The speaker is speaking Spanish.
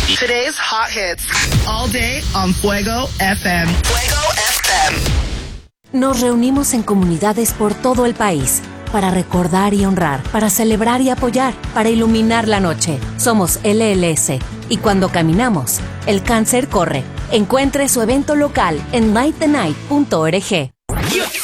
Today's hot hits. All day on Fuego FM. Fuego FM. Nos reunimos en comunidades por todo el país para recordar y honrar, para celebrar y apoyar, para iluminar la noche. Somos LLS y cuando caminamos, el cáncer corre. Encuentre su evento local en lightthenight.org.